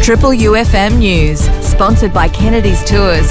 Triple UFM News, sponsored by Kennedy's Tours,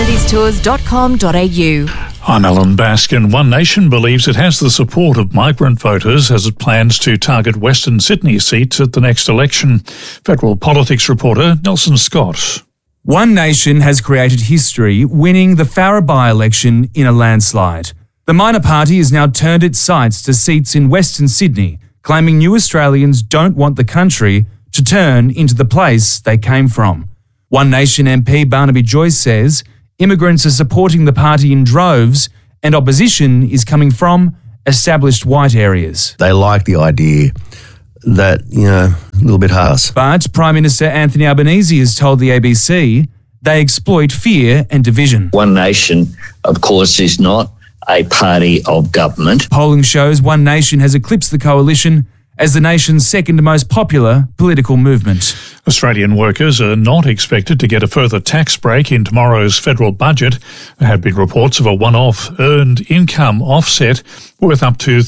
kennedystours.com.au. I'm Alan Baskin. One Nation believes it has the support of migrant voters as it plans to target Western Sydney seats at the next election. Federal politics reporter Nelson Scott. One Nation has created history, winning the Farrer by-election in a landslide. The minor party has now turned its sights to seats in Western Sydney, claiming new Australians don't want the country to turn into the place they came from. One Nation MP Barnaby Joyce says immigrants are supporting the party in droves and opposition is coming from established white areas. They like the idea that, a little bit harsh. But Prime Minister Anthony Albanese has told the ABC they exploit fear and division. One Nation, of course, is not a party of government. Polling shows One Nation has eclipsed the coalition as the nation's second most popular political movement. Australian workers are not expected to get a further tax break in tomorrow's federal budget. There have been reports of a one-off earned income offset worth up to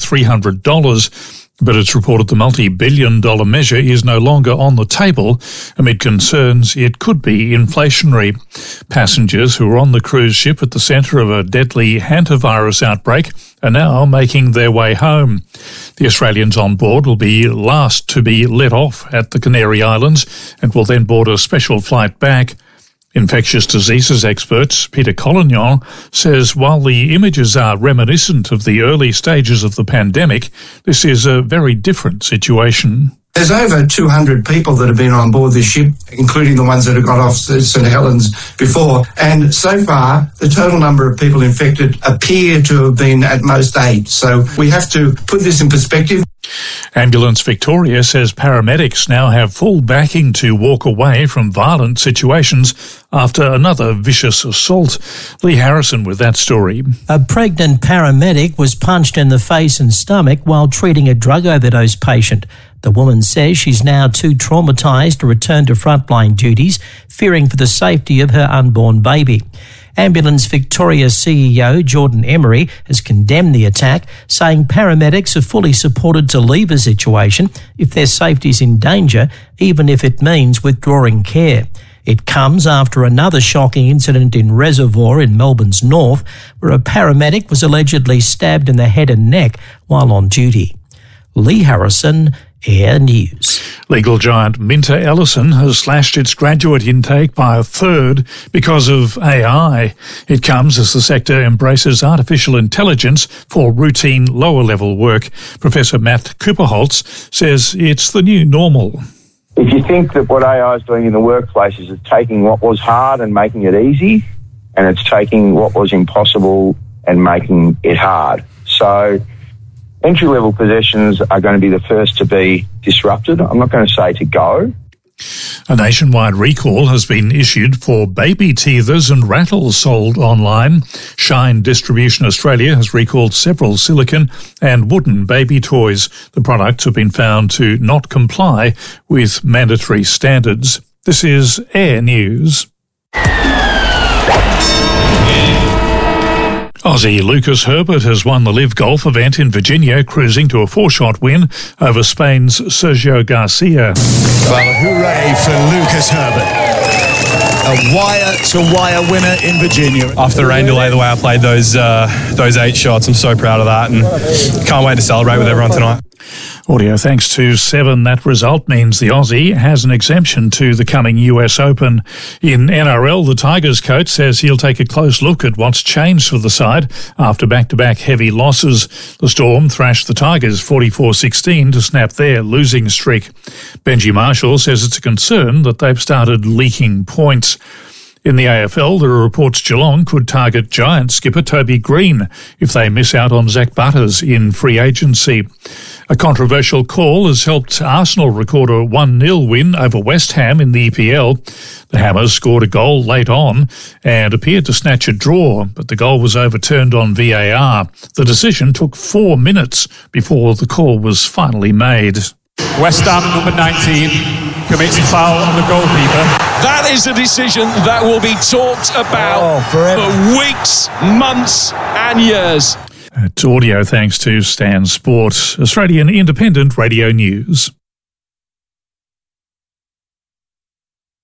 $300. But it's reported the multi-billion-dollar measure is no longer on the table amid concerns it could be inflationary. Passengers who were on the cruise ship at the centre of a deadly hantavirus outbreak are now making their way home. The Australians on board will be last to be let off at the Canary Islands and will then board a special flight back. Infectious diseases experts Peter Collignon says while the images are reminiscent of the early stages of the pandemic, this is a very different situation. There's over 200 people that have been on board this ship, including the ones that have got off St Helens before. And so far, the total number of people infected appear to have been at most 8. So we have to put this in perspective. Ambulance Victoria says paramedics now have full backing to walk away from violent situations after another vicious assault. Lee Harrison with that story. A pregnant paramedic was punched in the face and stomach while treating a drug overdose patient. The woman says she's now too traumatised to return to frontline duties, fearing for the safety of her unborn baby. Ambulance Victoria CEO Jordan Emery has condemned the attack, saying paramedics are fully supported to leave a situation if their safety is in danger, even if it means withdrawing care. It comes after another shocking incident in Reservoir in Melbourne's north, where a paramedic was allegedly stabbed in the head and neck while on duty. Lee Harrison, Air News. Legal giant Minter Ellison has slashed its graduate intake by a third because of AI. It comes as the sector embraces artificial intelligence for routine lower-level work. Professor Matt Cooperholtz says it's the new normal. If you think that what AI is doing in the workplace is it's taking what was hard and making it easy, and it's taking what was impossible and making it hard. So entry-level positions are going to be the first to be disrupted. I'm not going to say to go. A nationwide recall has been issued for baby teethers and rattles sold online. Shine Distribution Australia has recalled several silicone and wooden baby toys. The products have been found to not comply with mandatory standards. This is Air News. Aussie Lucas Herbert has won the Live Golf event in Virginia, cruising to a 4-shot win over Spain's Sergio Garcia. Well, hooray for Lucas Herbert. A wire-to-wire winner in Virginia. After the rain delay, the way I played those 8 shots, I'm so proud of that and can't wait to celebrate with everyone tonight. Audio thanks to Seven. That result means the Aussie has an exemption to the coming US Open. In NRL, the Tigers coach says he'll take a close look at what's changed for the side after back-to-back heavy losses. The Storm thrashed the Tigers 44-16 to snap their losing streak. Benji Marshall says it's a concern that they've started leaking points. In the AFL, there are reports Geelong could target Giants skipper Toby Green if they miss out on Zach Butters in free agency. A controversial call has helped Arsenal record a 1-0 win over West Ham in the EPL. The Hammers scored a goal late on and appeared to snatch a draw, but the goal was overturned on VAR. The decision took 4 minutes before the call was finally made. West Ham, number 19, commits a foul on the goalkeeper. That is a decision that will be talked about for weeks, months and years. It's audio thanks to Stan Sport, Australian Independent Radio News.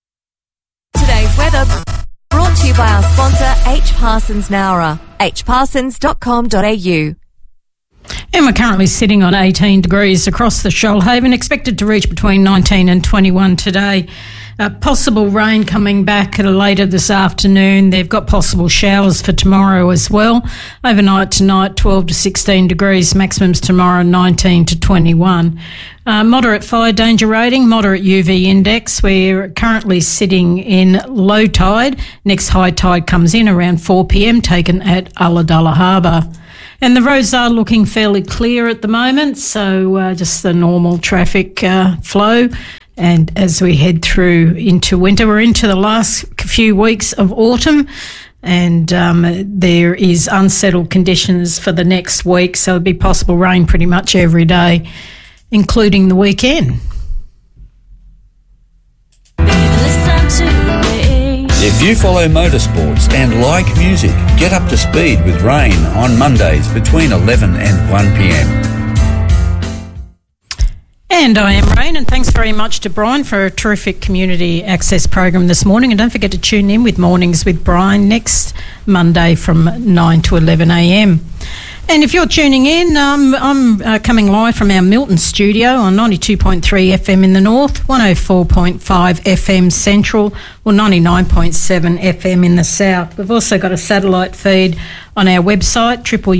weather brought to you by our sponsor H. Parsons Nowra, hparsons.com.au. And we're currently sitting on 18 degrees across the Shoalhaven, expected to reach between 19 and 21 today. Possible rain coming back later this afternoon. They've got possible showers for tomorrow as well. Overnight tonight, 12 to 16 degrees. Maximums tomorrow, 19 to 21. Moderate fire danger rating, moderate UV index. We're currently sitting in low tide. Next high tide comes in around 4 p.m, taken at Ulladulla Harbour. And the roads are looking fairly clear at the moment, so just the normal traffic flow. And as we head through into winter, we're into the last few weeks of autumn, and there is unsettled conditions for the next week, so there'll be possible rain pretty much every day, including the weekend. If you follow motorsports and like music, get up to speed with Rain on Mondays between 11 and 1 p.m. And I am Rain, and thanks very much to Brian for a terrific community access program this morning. And don't forget to tune in with Mornings with Brian next Monday from 9 to 11 a.m. And if you're tuning in, I'm coming live from our Milton studio on 92.3 FM in the north, 104.5 FM central, or 99.7 FM in the south. We've also got a satellite feed on our website,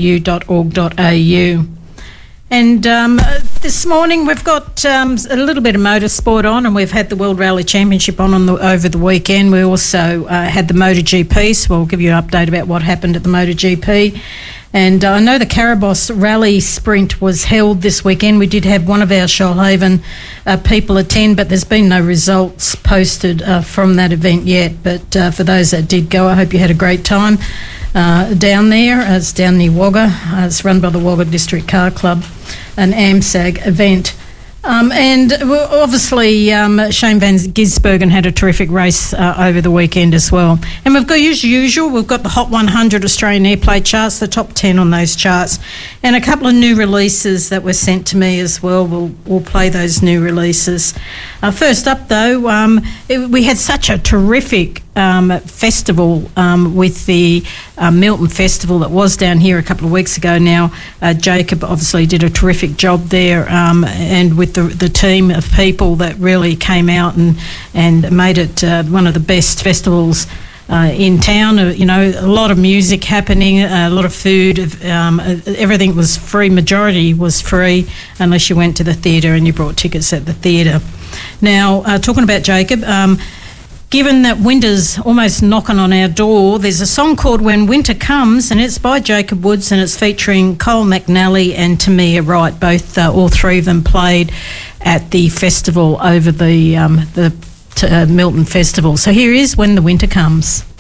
www.u.org.au. And this morning we've got a little bit of motorsport on, and we've had the World Rally Championship on over the weekend. We also had the MotoGP, so we'll give you an update about what happened at the MotoGP. And I know the Carabos Rally Sprint was held this weekend. We did have one of our Shoalhaven people attend, but there's been no results posted from that event yet. But for those that did go, I hope you had a great time down there. It's down near Wagga. It's run by the Wagga District Car Club, an AMSAG event. And obviously Shane Van Gisbergen had a terrific race over the weekend as well. And we've got, as usual, we've got the Hot 100 Australian Airplay charts, the top 10 on those charts, and a couple of new releases that were sent to me as well. We'll play those new releases. First up, though, we had such a terrific festival with the Milton Festival that was down here a couple of weeks ago now. Jacob obviously did a terrific job there, and with the team of people that really came out and made it one of the best festivals in town. You know, a lot of music happening, a lot of food, everything was free. Majority was free unless you went to the theatre and you brought tickets at the theatre. Now, talking about Jacob, given that winter's almost knocking on our door, there's a song called When Winter Comes, and it's by Jacob Woods, and it's featuring Cole McNally and Tamia Wright. Both, all three of them played at the festival over the Milton Festival. So here is When the Winter Comes.